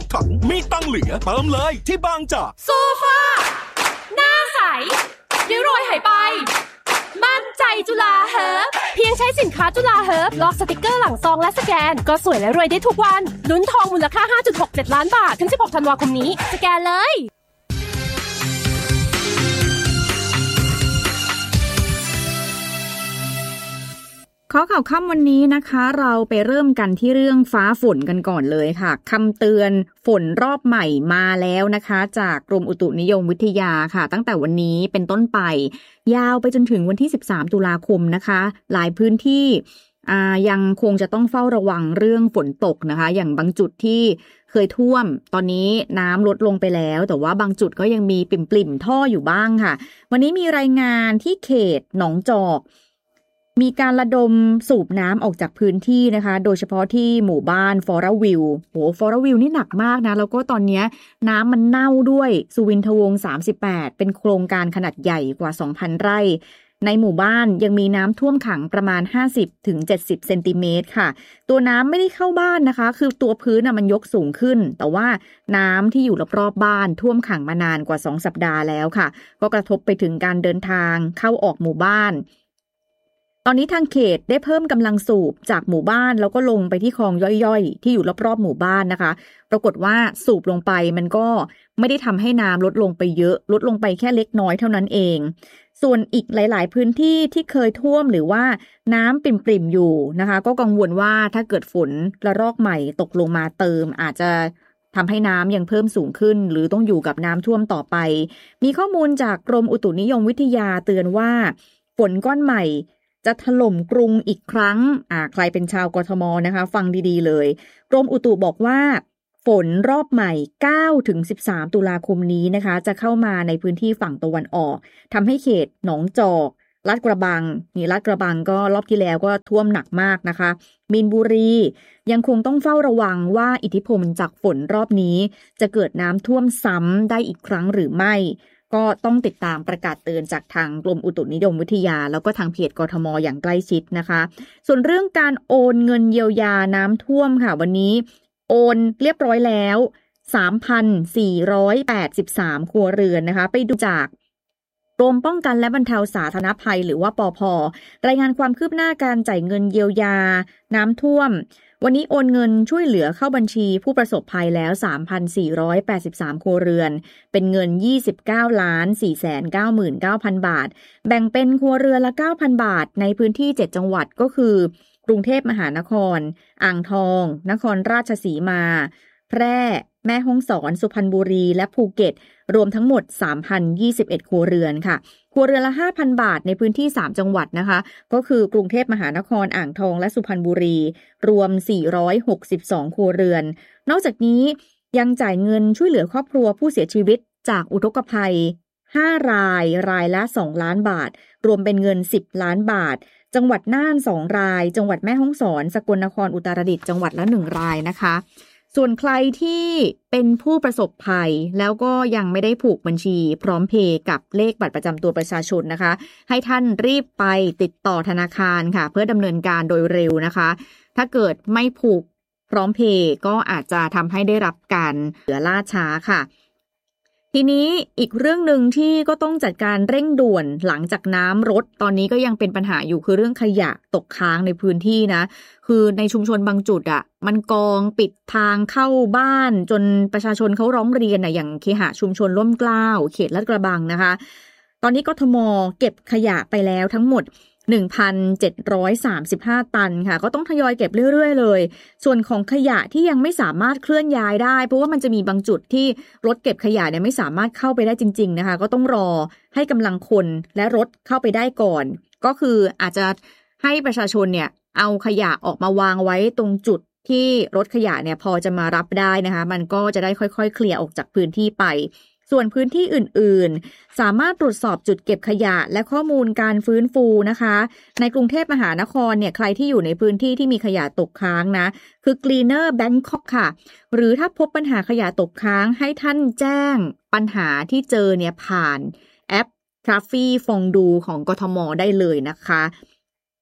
ถังมีตังเหลือเติมเลยที่บางจากโซฟาหน้าใสริ้วรอยหายไปมั่นใจจุฬาเฮิร์บเพียงใช้สินค้าจุฬาเฮิร์บลอกสติกเกอร์หลังซองและสแกนก็สวยและรวยได้ทุกวันลุ้นทองมูลค่า 5.67 ล้านบาทถึง16ธันวาคมนี้สแกนเลยข้อข่าวค่ำวันนี้นะคะเราไปเริ่มกันที่เรื่องฟ้าฝนกันก่อนเลยค่ะคำเตือนฝนรอบใหม่มาแล้วนะคะจากกรมอุตุนิยมวิทยาค่ะตั้งแต่วันนี้เป็นต้นไปยาวไปจนถึงวันที่13ตุลาคมนะคะหลายพื้นที่ยังคงจะต้องเฝ้าระวังเรื่องฝนตกนะคะอย่างบางจุดที่เคยท่วมตอนนี้น้ำลดลงไปแล้วแต่ว่าบางจุดก็ยังมีปริ่มๆท่ออยู่บ้างค่ะวันนี้มีรายงานที่เขตหนองจอกมีการระดมสูบน้ำออกจากพื้นที่นะคะโดยเฉพาะที่หมู่บ้านฟอร์วิวฟอร์วิวนี่หนักมากนะแล้วก็ตอนนี้น้ำมันเน่าด้วยสุวินทวงศ์38เป็นโครงการขนาดใหญ่กว่า 2,000 ไร่ในหมู่บ้านยังมีน้ำท่วมขังประมาณ 50-70 เซนติเมตรค่ะตัวน้ำไม่ได้เข้าบ้านนะคะคือตัวพื้นมันยกสูงขึ้นแต่ว่าน้ำที่อยู่รอบๆบ้านท่วมขังมานานกว่า2สัปดาห์แล้วค่ะก็กระทบไปถึงการเดินทางเข้าออกหมู่บ้านตอนนี้ทางเขตได้เพิ่มกำลังสูบจากหมู่บ้านแล้วก็ลงไปที่คลองย่อยๆที่อยู่รอบๆหมู่บ้านนะคะปรากฏว่าสูบลงไปมันก็ไม่ได้ทำให้น้ำลดลงไปเยอะลดลงไปแค่เล็กน้อยเท่านั้นเองส่วนอีกหลายๆพื้นที่ที่เคยท่วมหรือว่าน้ำปริ่มๆอยู่นะคะก็กังวลว่าถ้าเกิดฝนระลอกใหม่ตกลงมาเติมอาจจะทำให้น้ำยังเพิ่มสูงขึ้นหรือต้องอยู่กับน้ำท่วมต่อไปมีข้อมูลจากกรมอุตุนิยมวิทยาเตือนว่าฝนก้อนใหม่จะถล่มกรุงอีกครั้งใครเป็นชาวกทมนะคะฟังดีๆเลยกรมอุตุบอกว่าฝนรอบใหม่ 9-13 ตุลาคมนี้นะคะจะเข้ามาในพื้นที่ฝั่งตะวันออกทำให้เขตหนองจอกลาดกระบังลาดกระบังก็รอบที่แล้วก็ท่วมหนักมากนะคะมีนบุรียังคงต้องเฝ้าระวังว่าอิทธิพลจากฝนรอบนี้จะเกิดน้ำท่วมซ้ำได้อีกครั้งหรือไม่ก็ต้องติดตามประกาศเตือนจากทางกรมอุตุนิยมวิทยาแล้วก็ทางเพจกทมอย่างใกล้ชิดนะคะส่วนเรื่องการโอนเงินเยียวยาน้ำท่วมค่ะวันนี้โอนเรียบร้อยแล้ว 3,483 ครัวเรือนนะคะไปดูจากกรมป้องกันและบรรเทาสาธารณภัยหรือว่าปภ.รายงานความคืบหน้าการจ่ายเงินเยียวยาน้ำท่วมวันนี้โอนเงินช่วยเหลือเข้าบัญชีผู้ประสบภัยแล้ว 3,483 ครัวเรือนเป็นเงิน 29,499,000 บาทแบ่งเป็นครัวเรือนละ 9,000 บาทในพื้นที่7จังหวัดก็คือกรุงเทพมหานครอ่างทองนครราชสีมาแพร่แม่ฮ่องสอนสุพรรณบุรีและภูเก็ตรวมทั้งหมด 3,021 ครัวเรือนค่ะครัวเรือนละ 5,000 บาทในพื้นที่3จังหวัดนะคะก็คือกรุงเทพมหานครอ่างทองและสุพรรณบุรีรวม462ครัวเรือนนอกจากนี้ยังจ่ายเงินช่วยเหลือครอบครัวผู้เสียชีวิตจากอุทกภัย5รายละ2ล้านบาทรวมเป็นเงิน10ล้านบาทจังหวัดน่าน2รายจังหวัดแม่ฮ่องสอนสกลนครอุตรดิตถ์จังหวัดละ1รายนะคะส่วนใครที่เป็นผู้ประสบภัยแล้วก็ยังไม่ได้ผูกบัญชีพร้อมเพย์กับเลขบัตรประจำตัวประชาชนนะคะให้ท่านรีบไปติดต่อธนาคารค่ะเพื่อดำเนินการโดยเร็วนะคะถ้าเกิดไม่ผูกพร้อมเพย์ก็อาจจะทำให้ได้รับการเหลือล่าช้าค่ะทีนี้อีกเรื่องนึงที่ก็ต้องจัดการเร่งด่วนหลังจากน้ำลดตอนนี้ก็ยังเป็นปัญหาอยู่คือเรื่องขยะตกค้างในพื้นที่นะคือในชุมชนบางจุดมันกองปิดทางเข้าบ้านจนประชาชนเขาร้องเรียนอย่างเคหะชุมชนร่มเกล้าเขตลาดกระบังนะคะตอนนี้กทมเก็บขยะไปแล้วทั้งหมด1,735 ตันค่ะก็ต้องทยอยเก็บเรื่อยๆเลยส่วนของขยะที่ยังไม่สามารถเคลื่อนย้ายได้เพราะว่ามันจะมีบางจุดที่รถเก็บขยะเนี่ยไม่สามารถเข้าไปได้จริงๆนะคะก็ต้องรอให้กำลังคนและรถเข้าไปได้ก่อนก็คืออาจจะให้ประชาชนเนี่ยเอาขยะออกมาวางไว้ตรงจุดที่รถขยะเนี่ยพอจะมารับได้นะคะมันก็จะได้ค่อยๆเคลียร์ออกจากพื้นที่ไปส่วนพื้นที่อื่นๆสามารถตรวจสอบจุดเก็บขยะและข้อมูลการฟื้นฟูนะคะในกรุงเทพมหานครเนี่ยใครที่อยู่ในพื้นที่ที่มีขยะตกค้างนะคือ Cleaner Bangkok ค่ะหรือถ้าพบปัญหาขยะตกค้างให้ท่านแจ้งปัญหาที่เจอเนี่ยผ่านแอป Traffic Fondue ของกทมได้เลยนะคะ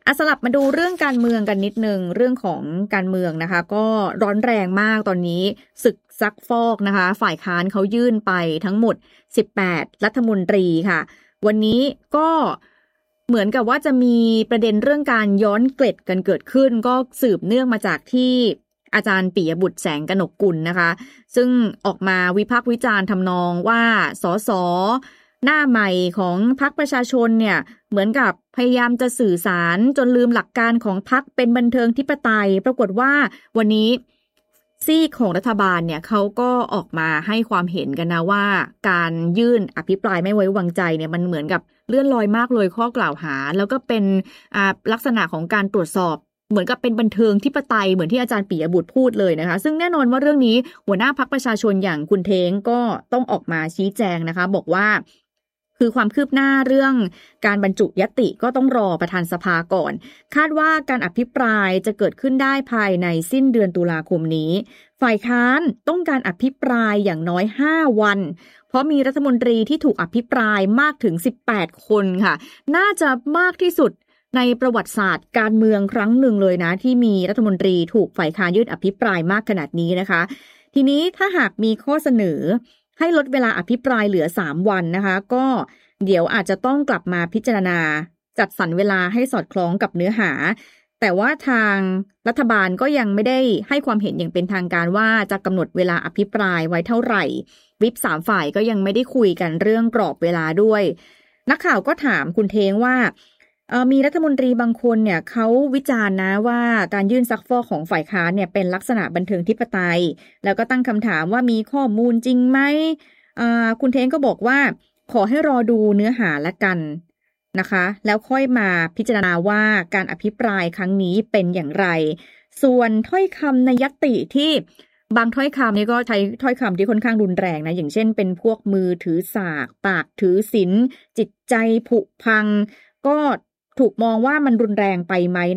สลับมาดูเรื่องการเมืองกันนิดนึงเรื่องของการเมืองนะคะก็ร้อนแรงมากตอนนี้ศึกซักฟอกนะคะฝ่ายค้านเขายื่นไปทั้งหมด18รัฐมนตรีค่ะวันนี้ก็เหมือนกับว่าจะมีประเด็นเรื่องการย้อนเกล็ดกันเกิดขึ้นก็สืบเนื่องมาจากที่อาจารย์ปิยบุตรแสงกนกกุลนะคะซึ่งออกมาวิพากษ์วิจารณ์ทำนองว่าสสหน้าใหม่ของพรรคประชาชนเนี่ยเหมือนกับพยายามจะสื่อสารจนลืมหลักการของพรรคเป็นบันเทิงธิปไตยปรากฏว่าวันนี้ซีกของรัฐบาลเนี่ยเขาก็ออกมาให้ความเห็นกันนะว่าการยื่นอภิปรายไม่ไว้วางใจเนี่ยมันเหมือนกับเลื่อนลอยมากเลยข้อกล่าวหาแล้วก็เป็นลักษณะของการตรวจสอบเหมือนกับเป็นบันเทิงธิปไตยเหมือนที่อาจารย์ปิยบุตรพูดเลยนะคะซึ่งแน่นอนว่าเรื่องนี้หัวหน้าพรรคประชาชนอย่างคุณเท้งก็ต้องออกมาชี้แจงนะคะบอกว่าคือความคืบหน้าเรื่องการบรรจุญัตติก็ต้องรอประธานสภาก่อนคาดว่าการอภิปรายจะเกิดขึ้นได้ภายในสิ้นเดือนตุลาคมนี้ฝ่ายค้านต้องการอภิปรายอย่างน้อย5วันเพราะมีรัฐมนตรีที่ถูกอภิปรายมากถึง18คนค่ะน่าจะมากที่สุดในประวัติศาสตร์การเมืองครั้งหนึ่งเลยนะที่มีรัฐมนตรีถูกฝ่ายค้านยื่นอภิปรายมากขนาดนี้นะคะทีนี้ถ้าหากมีข้อเสนอให้ลดเวลาอภิปรายเหลือ3วันนะคะก็เดี๋ยวอาจจะต้องกลับมาพิจารณาจัดสรรเวลาให้สอดคล้องกับเนื้อหาแต่ว่าทางรัฐบาลก็ยังไม่ได้ให้ความเห็นอย่างเป็นทางการว่าจะกำหนดเวลาอภิปรายไว้เท่าไหร่วิป3ฝ่ายก็ยังไม่ได้คุยกันเรื่องกรอบเวลาด้วยนักข่าวก็ถามคุณเท้งว่ามีรัฐมนตรีบางคนเนี่ยเขาวิจารณ์นะว่าการยื่นซักฟอกของฝ่ายค้านเนี่ยเป็นลักษณะบันเทิงธิปไตยแล้วก็ตั้งคำถามว่ามีข้อมูลจริงไหมคุณเท้งก็บอกว่าขอให้รอดูเนื้อหาละกันนะคะแล้วค่อยมาพิจารณาว่าการอภิปรายครั้งนี้เป็นอย่างไรส่วนถ้อยคำในญัตติที่บางถ้อยคำนี่ก็ใช้ถ้อยคำที่ค่อนข้างรุนแรงนะอย่างเช่นเป็นพวกมือถือสากปากถือศีลจิตใจผุพังก็ถูกมองว่ามันรุนแรงไปไหม